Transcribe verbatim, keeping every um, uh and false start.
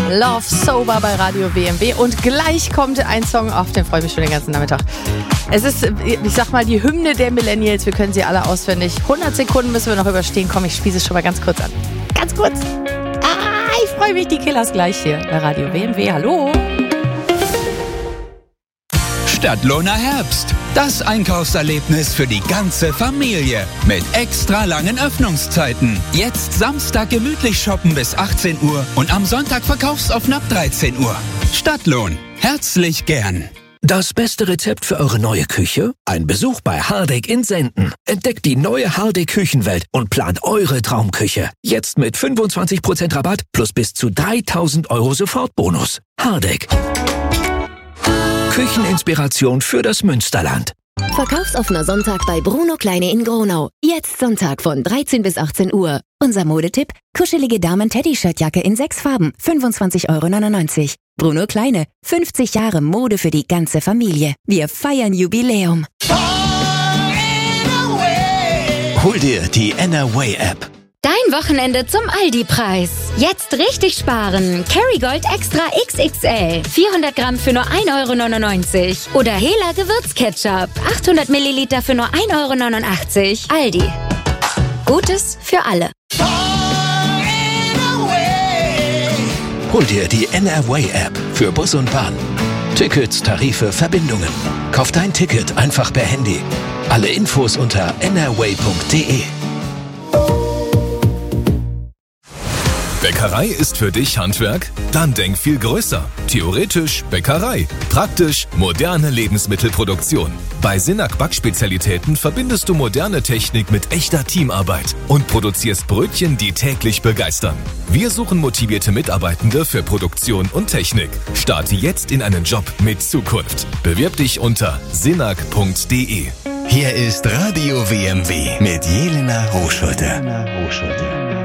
Love Sober bei Radio W M W. Und gleich kommt ein Song, auf den freue ich mich schon den ganzen Nachmittag. Es ist, ich sag mal, die Hymne der Millennials. Wir können sie alle auswendig. hundert Sekunden müssen wir noch überstehen. Komm, ich spiele es schon mal ganz kurz an. Ganz kurz. Ah, ich freue mich, die Killers gleich hier bei Radio W M W. Hallo. Stadtlohner Herbst. Das Einkaufserlebnis für die ganze Familie. Mit extra langen Öffnungszeiten. Jetzt Samstag gemütlich shoppen bis achtzehn Uhr und am Sonntag verkaufsoffen ab dreizehn Uhr. Stadtlohn. Herzlich gern. Das beste Rezept für eure neue Küche? Ein Besuch bei Hardegg in Senden. Entdeckt die neue Hardegg Küchenwelt und plant eure Traumküche. Jetzt mit fünfundzwanzig Prozent Rabatt plus bis zu dreitausend Euro Sofortbonus. Hardegg. Kücheninspiration für das Münsterland. Verkaufsoffener Sonntag bei Bruno Kleine in Gronau. Jetzt Sonntag von dreizehn bis achtzehn Uhr. Unser Modetipp: kuschelige Damen-Teddy-Shirtjacke in sechs Farben, fünfundzwanzig Euro neunundneunzig. Bruno Kleine, fünfzig Jahre Mode für die ganze Familie. Wir feiern Jubiläum. Hol dir die Enerway-App. Dein Wochenende zum Aldi-Preis. Jetzt richtig sparen. Kerrygold Extra X X L. vierhundert Gramm für nur ein Euro neunundneunzig. Oder Hela Gewürzketchup. achthundert Milliliter für nur ein Euro neunundachtzig. Aldi. Gutes für alle. Hol dir die Enerway-App für Bus und Bahn. Tickets, Tarife, Verbindungen. Kauf dein Ticket einfach per Handy. Alle Infos unter enerway punkt de. Bäckerei ist für dich Handwerk? Dann denk viel größer. Theoretisch Bäckerei. Praktisch moderne Lebensmittelproduktion. Bei Sinak Backspezialitäten verbindest du moderne Technik mit echter Teamarbeit und produzierst Brötchen, die täglich begeistern. Wir suchen motivierte Mitarbeitende für Produktion und Technik. Starte jetzt in einen Job mit Zukunft. Bewirb dich unter sinak punkt de. Hier ist Radio W M W mit Jelena Rohschulte.